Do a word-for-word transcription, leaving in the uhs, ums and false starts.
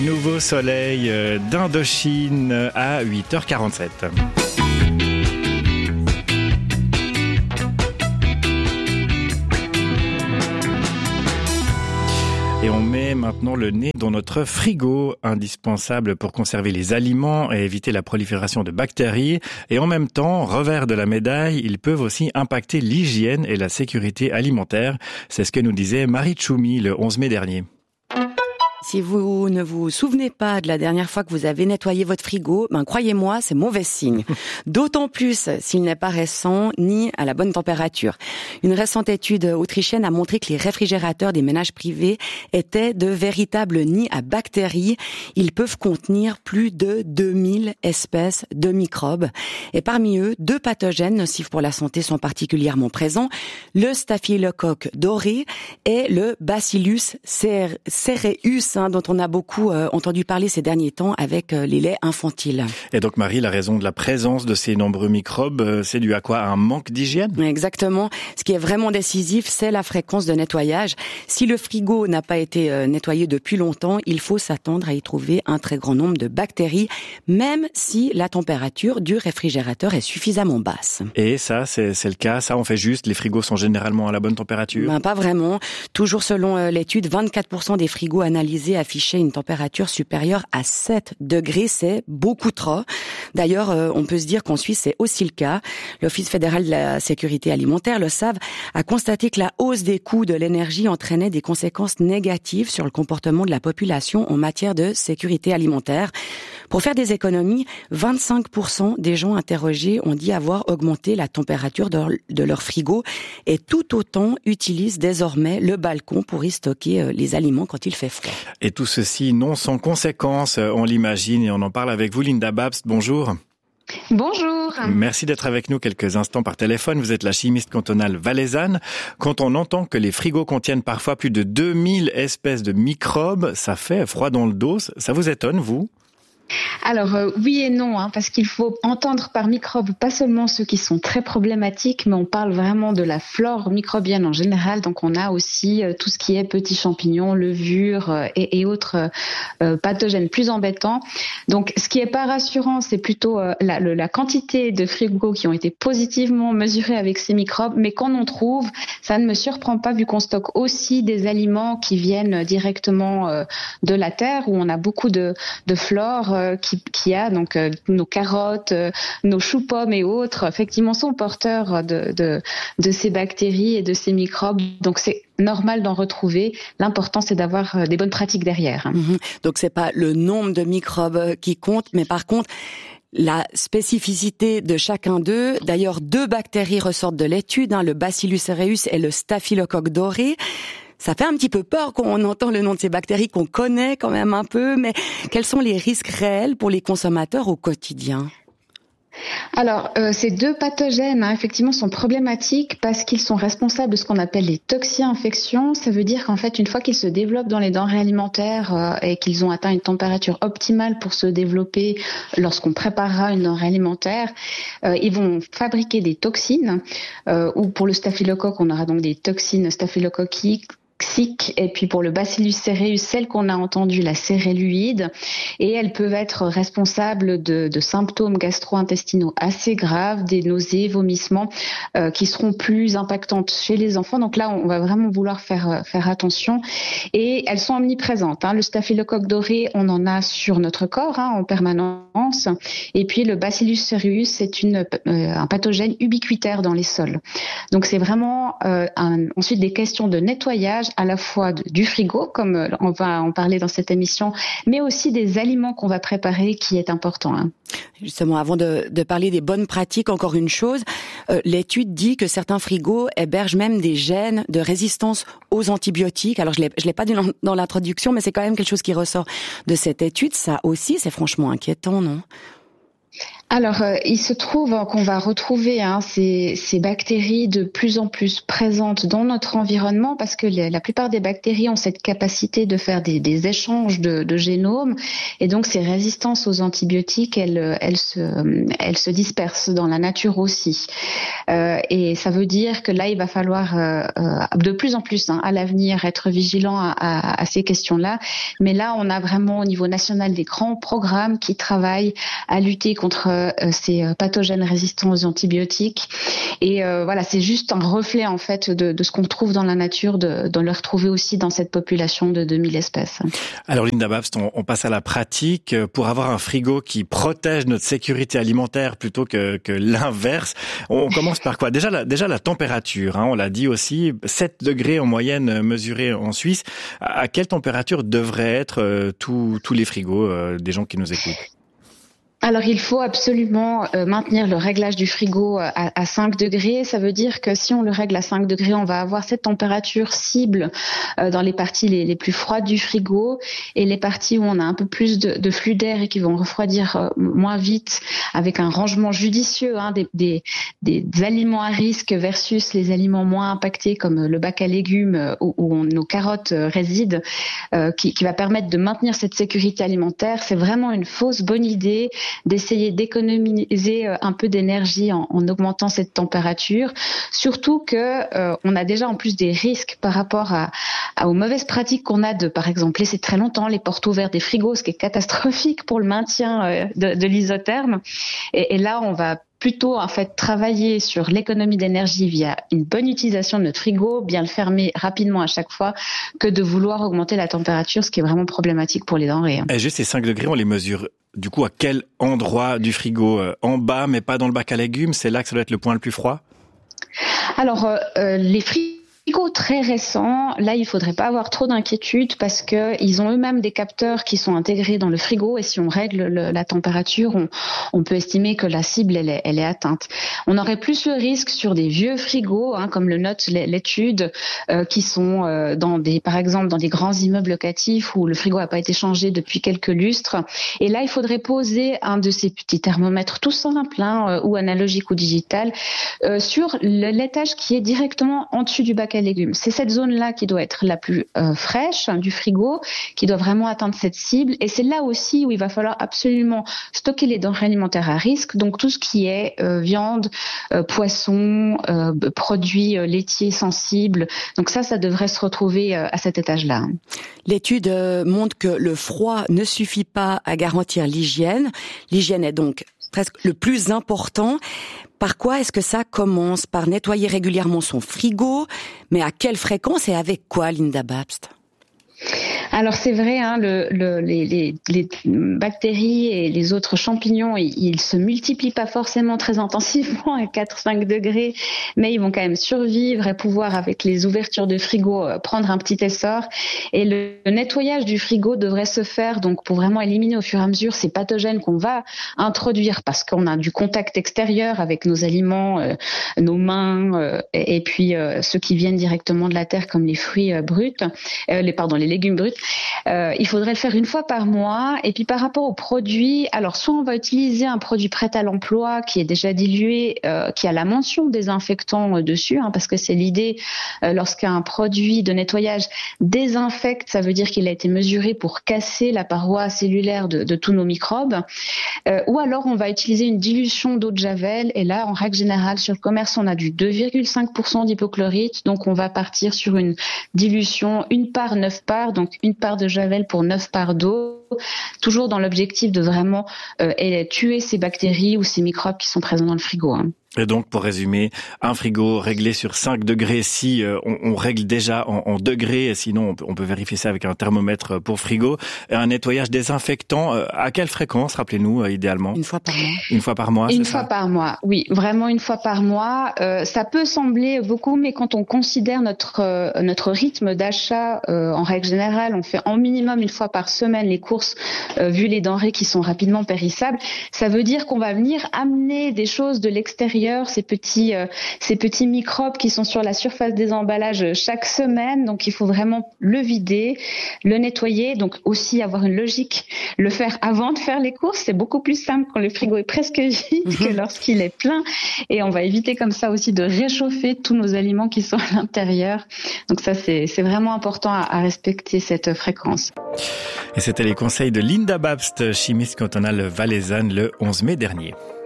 Nouveau soleil d'Indochine à huit heures quarante-sept. Et on met maintenant le nez dans notre frigo, indispensable pour conserver les aliments et éviter la prolifération de bactéries. Et en même temps, revers de la médaille, ils peuvent aussi impacter l'hygiène et la sécurité alimentaire. C'est ce que nous disait Marie Tchoumi le onze mai dernier. Si vous ne vous souvenez pas de la dernière fois que vous avez nettoyé votre frigo, ben croyez-moi, c'est mauvais signe. D'autant plus s'il n'est pas récent ni à la bonne température. Une récente étude autrichienne a montré que les réfrigérateurs des ménages privés étaient de véritables nids à bactéries. Ils peuvent contenir plus de deux mille espèces de microbes. Et parmi eux, deux pathogènes nocifs pour la santé sont particulièrement présents. Le staphylocoque doré et le Bacillus cereus, dont on a beaucoup euh, entendu parler ces derniers temps avec euh, les laits infantiles. Et donc Marie, la raison de la présence de ces nombreux microbes, euh, c'est dû à quoi? À un manque d'hygiène? Exactement. Ce qui est vraiment décisif, c'est la fréquence de nettoyage. Si le frigo n'a pas été euh, nettoyé depuis longtemps, il faut s'attendre à y trouver un très grand nombre de bactéries, même si la température du réfrigérateur est suffisamment basse. Et ça, c'est, c'est le cas? Ça, on fait juste? Les frigos sont généralement à la bonne température? Ben, pas vraiment. Toujours selon euh, l'étude, vingt-quatre pour cent des frigos analysés afficher une température supérieure à sept degrés, c'est beaucoup trop. D'ailleurs, euh, on peut se dire qu'en Suisse, c'est aussi le cas. L'Office fédéral de la sécurité alimentaire, le S A V, a constaté que la hausse des coûts de l'énergie entraînait des conséquences négatives sur le comportement de la population en matière de sécurité alimentaire. Pour faire des économies, vingt-cinq pour cent des gens interrogés ont dit avoir augmenté la température de leur, de leur frigo et tout autant utilisent désormais le balcon pour y stocker les aliments quand il fait froid. Et tout ceci non sans conséquences, on l'imagine, et on en parle avec vous, Linda Babst. Bonjour. Bonjour. Merci d'être avec nous quelques instants par téléphone. Vous êtes la chimiste cantonale valaisanne. Quand on entend que les frigos contiennent parfois plus de deux mille espèces de microbes, ça fait froid dans le dos. Ça vous étonne, vous ? Alors euh, oui et non, hein, parce qu'il faut entendre par microbes pas seulement ceux qui sont très problématiques, mais on parle vraiment de la flore microbienne en général. Donc on a aussi euh, tout ce qui est petits champignons, levures euh, et, et autres euh, pathogènes plus embêtants. Donc ce qui est pas rassurant, c'est plutôt euh, la, le, la quantité de frigos qui ont été positivement mesurés avec ces microbes, mais quand on trouve, ça ne me surprend pas vu qu'on stocke aussi des aliments qui viennent directement euh, de la terre, où on a beaucoup de, de flore euh, qui, qui a donc euh, nos carottes, euh, nos choux-pommes et autres, effectivement sont porteurs de, de, de ces bactéries et de ces microbes. Donc c'est normal d'en retrouver. L'important, c'est d'avoir euh, des bonnes pratiques derrière. Mmh. Donc c'est pas le nombre de microbes qui compte, mais par contre la spécificité de chacun d'eux. D'ailleurs, deux bactéries ressortent de l'étude, hein, le Bacillus cereus et le staphylocoque doré. Ça fait un petit peu peur quand on entend le nom de ces bactéries qu'on connaît quand même un peu, mais quels sont les risques réels pour les consommateurs au quotidien ? Alors, euh, ces deux pathogènes, hein, effectivement, sont problématiques parce qu'ils sont responsables de ce qu'on appelle les toxi-infections. Ça veut dire qu'en fait, une fois qu'ils se développent dans les denrées alimentaires euh, et qu'ils ont atteint une température optimale pour se développer lorsqu'on préparera une denrée alimentaire, euh, ils vont fabriquer des toxines. Euh, ou pour le staphylocoque, on aura donc des toxines staphylococciques. Et puis pour le Bacillus cereus, celle qu'on a entendue, la céréluide, et elles peuvent être responsables de, de symptômes gastro-intestinaux assez graves, des nausées, vomissements, euh, qui seront plus impactantes chez les enfants. Donc là, on va vraiment vouloir faire faire attention. Et elles sont omniprésentes. Hein. Le staphylocoque doré, on en a sur notre corps hein, en permanence. Et puis le Bacillus cereus, c'est une, euh, un pathogène ubiquitaire dans les sols. Donc c'est vraiment euh, un, ensuite des questions de nettoyage à la fois du frigo, comme on va en parler dans cette émission, mais aussi des aliments qu'on va préparer qui est important. Hein. Justement, avant de, de parler des bonnes pratiques, encore une chose, euh, l'étude dit que certains frigos hébergent même des gènes de résistance aux antibiotiques. Alors, je l'ai, je l'ai pas dit dans, dans l'introduction, mais c'est quand même quelque chose qui ressort de cette étude. Ça aussi, c'est franchement inquiétant, non ? Alors, euh, il se trouve qu'on va retrouver hein, ces, ces bactéries de plus en plus présentes dans notre environnement parce que les, la plupart des bactéries ont cette capacité de faire des, des échanges de, de génomes et donc ces résistances aux antibiotiques, elles, elles, se, elles se dispersent dans la nature aussi. Euh, et ça veut dire que là, il va falloir euh, de plus en plus hein, à l'avenir être vigilant à, à, à ces questions-là. Mais là, on a vraiment au niveau national des grands programmes qui travaillent à lutter contre Euh, ces pathogènes résistants aux antibiotiques et euh, voilà, c'est juste un reflet en fait de, de ce qu'on trouve dans la nature, de, de le retrouver aussi dans cette population de deux mille espèces. Alors Linda Babst, on, on passe à la pratique. Pour avoir un frigo qui protège notre sécurité alimentaire plutôt que, que l'inverse, on commence par quoi? Déjà la, déjà la température, hein, on l'a dit aussi, sept degrés en moyenne mesurés en Suisse. À quelle température devraient être euh, tous, tous les frigos euh, des gens qui nous écoutent? Alors, il faut absolument euh, maintenir le réglage du frigo à, à cinq degrés. Ça veut dire que si on le règle à cinq degrés, on va avoir cette température cible euh, dans les parties les, les plus froides du frigo et les parties où on a un peu plus de, de flux d'air et qui vont refroidir euh, moins vite avec un rangement judicieux hein, des, des, des aliments à risque versus les aliments moins impactés comme le bac à légumes euh, où, où on, nos carottes euh, résident, euh, qui, qui va permettre de maintenir cette sécurité alimentaire. C'est vraiment une fausse bonne idée d'essayer d'économiser un peu d'énergie en, en augmentant cette température, surtout que euh, on a déjà en plus des risques par rapport à, à aux mauvaises pratiques qu'on a de, par exemple, laisser très longtemps les portes ouvertes des frigos, ce qui est catastrophique pour le maintien euh, de, de l'isotherme. Et, et là, on va plutôt en fait travailler sur l'économie d'énergie via une bonne utilisation de notre frigo, bien le fermer rapidement à chaque fois, que de vouloir augmenter la température, ce qui est vraiment problématique pour les denrées. Et juste ces cinq degrés, on les mesure du coup à quel endroit du frigo? En bas, mais pas dans le bac à légumes, c'est là que ça doit être le point le plus froid? Alors, euh, les frigos très récents, là, il faudrait pas avoir trop d'inquiétude parce que ils ont eux-mêmes des capteurs qui sont intégrés dans le frigo et si on règle le, la température, on, on peut estimer que la cible, elle est, elle est atteinte. On aurait plus le risque sur des vieux frigos, hein, comme le note l'étude, euh, qui sont euh, dans des, par exemple, dans des grands immeubles locatifs où le frigo n'a pas été changé depuis quelques lustres. Et là, il faudrait poser un de ces petits thermomètres tout simples, hein, ou analogique ou digital, euh, sur l'étage qui est directement en dessus du bac à légumes. C'est cette zone-là qui doit être la plus euh, fraîche hein, du frigo, qui doit vraiment atteindre cette cible. Et c'est là aussi où il va falloir absolument stocker les denrées alimentaires à risque, donc tout ce qui est euh, viande, euh, poisson, euh, produits euh, laitiers sensibles. Donc ça, ça devrait se retrouver euh, à cet étage-là. L'étude euh, montre que le froid ne suffit pas à garantir l'hygiène. L'hygiène est donc presque le plus important. Par quoi est-ce que ça commence? Par nettoyer régulièrement son frigo, mais à quelle fréquence et avec quoi, Linda Babst? Alors c'est vrai, hein, le, le, les, les, les bactéries et les autres champignons, ils, ils se multiplient pas forcément très intensivement à quatre à cinq degrés, mais ils vont quand même survivre et pouvoir, avec les ouvertures de frigo, prendre un petit essor. Et le, le nettoyage du frigo devrait se faire donc pour vraiment éliminer au fur et à mesure ces pathogènes qu'on va introduire parce qu'on a du contact extérieur avec nos aliments, euh, nos mains, euh, et, et puis euh, ceux qui viennent directement de la terre comme les fruits euh, bruts, euh, les pardon les légumes bruts. Euh, il faudrait le faire une fois par mois. Et puis par rapport aux produits, alors soit on va utiliser un produit prêt à l'emploi qui est déjà dilué, euh, qui a la mention désinfectant euh, dessus, hein, parce que c'est l'idée euh, lorsqu'un produit de nettoyage désinfecte, ça veut dire qu'il a été mesuré pour casser la paroi cellulaire de, de tous nos microbes. Euh, ou alors on va utiliser une dilution d'eau de javel. Et là, en règle générale, sur le commerce, on a du deux virgule cinq pour cent d'hypochlorite. Donc on va partir sur une dilution une part neuf parts, donc une part de javel pour neuf parts d'eau, toujours dans l'objectif de vraiment euh, tuer ces bactéries ou ces microbes qui sont présents dans le frigo. Hein. Et donc, pour résumer, un frigo réglé sur cinq degrés si euh, on, on règle déjà en, en degrés, sinon on peut, on peut vérifier ça avec un thermomètre pour frigo. Et un nettoyage désinfectant, euh, à quelle fréquence, rappelez-nous, euh, idéalement? Une fois par mois. Une fois par mois, Une c'est fois ça par mois, oui, vraiment une fois par mois. Euh, ça peut sembler beaucoup, mais quand on considère notre euh, notre rythme d'achat, euh, en règle générale, on fait en minimum une fois par semaine les courses, euh, vu les denrées qui sont rapidement périssables. Ça veut dire qu'on va venir amener des choses de l'extérieur l'intérieur, ces petits, euh, ces petits microbes qui sont sur la surface des emballages chaque semaine. Donc, il faut vraiment le vider, le nettoyer. Donc, aussi avoir une logique, le faire avant de faire les courses. C'est beaucoup plus simple quand le frigo est presque vide que lorsqu'il est plein. Et on va éviter comme ça aussi de réchauffer tous nos aliments qui sont à l'intérieur. Donc ça, c'est, c'est vraiment important à, à respecter cette fréquence. Et c'était les conseils de Linda Babst, chimiste cantonale valaisanne, le onze mai dernier.